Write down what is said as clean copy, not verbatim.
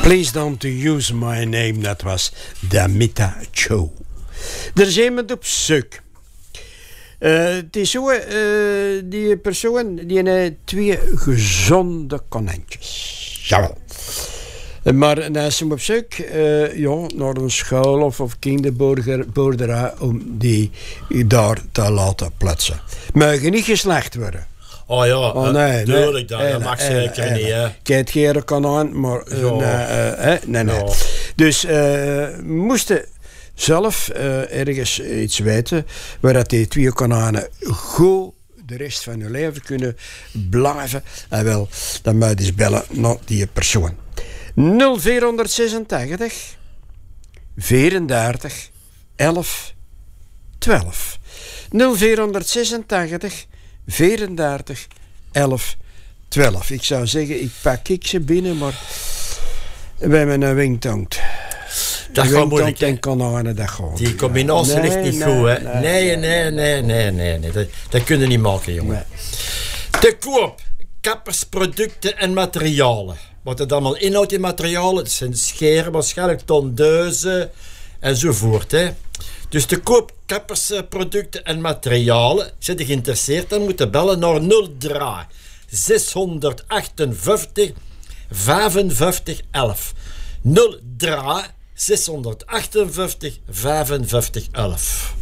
Please don't use my name, dat was Damita Cho. Daar zijn we op zoek. Het is zo, die persoon die heeft 2 gezonde konijntjes. Jawel. Maar dan is hem op zoek naar een school of kinderboerderij om die daar te laten plaatsen. Mogen niet geslecht worden. Oh ja, nee, tuurlijk dan. Dat mag zeker niet, hè. Kijk, geen konijn, maar nee. Ja. Dus moesten zelf ergens iets weten waar dat die 2 konijnen goed de rest van hun leven kunnen blijven. En wel, dan moet je dus bellen naar die persoon. 0486 34 11 12. 0486 34 11 12. Ik zou zeggen, ik pak ze binnen, maar we hebben een wingtong. Dat gaat moeilijk, en konijnen, dat gaat. Die combinatie ligt niet goed, hè. Nee. Dat kun je niet maken, jongen. Nee. Te koop, kappersproducten en materialen. Wat het allemaal inhoudt in materialen, dat zijn scheren, waarschijnlijk tondeuzen enzovoort, hè. Dus te koop kappersproducten en materialen. Zit je geïnteresseerd, dan moet je bellen naar 03 658 55 11. 03 658 55 11.